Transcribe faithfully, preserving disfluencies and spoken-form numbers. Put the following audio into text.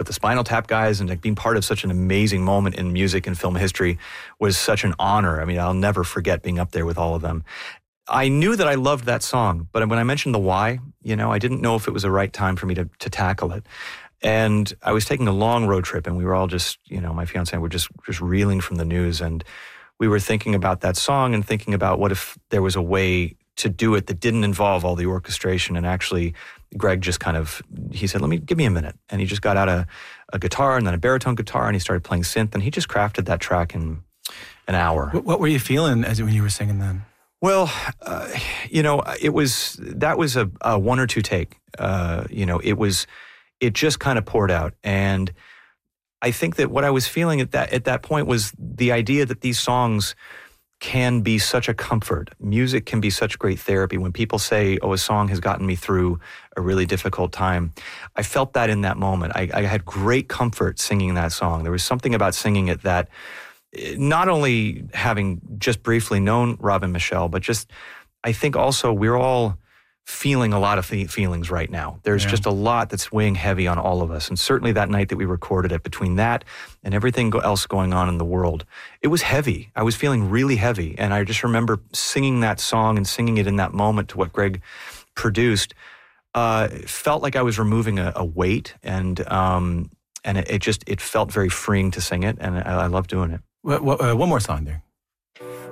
the Spinal Tap guys, and like being part of such an amazing moment in music and film history was such an honor. I mean, I'll never forget being up there with all of them. I knew that I loved that song, but when I mentioned the why, you know, I didn't know if it was the right time for me to, to tackle it. And I was taking a long road trip, and we were all just, you know, my fiance and I were just, just reeling from the news. And we were thinking about that song and thinking about what if there was a way to do it that didn't involve all the orchestration. And actually, Greg just kind of, he said, let me, give me a minute. And he just got out a, a guitar and then a baritone guitar, and he started playing synth, and he just crafted that track in an hour. What, what were you feeling as when you were singing that? Well, uh, you know, it was, that was a, a one or two take. Uh, you know, it was, it just kind of poured out. And I think that what I was feeling at that, at that point was the idea that these songs can be such a comfort. Music can be such great therapy. When people say, oh, a song has gotten me through a really difficult time, I felt that in that moment. I, I had great comfort singing that song. There was something about singing it that, not only having just briefly known Rob and Michelle, but just, I think also we're all feeling a lot of feelings right now. There's yeah. just a lot that's weighing heavy on all of us. And certainly that night that we recorded it, between that and everything else going on in the world, it was heavy. I was feeling really heavy. And I just remember singing that song and singing it in that moment to what Greg produced. Uh, it felt like I was removing a, a weight, and um, and it, it just, it felt very freeing to sing it. And I, I love doing it. What, what, uh, one more song there.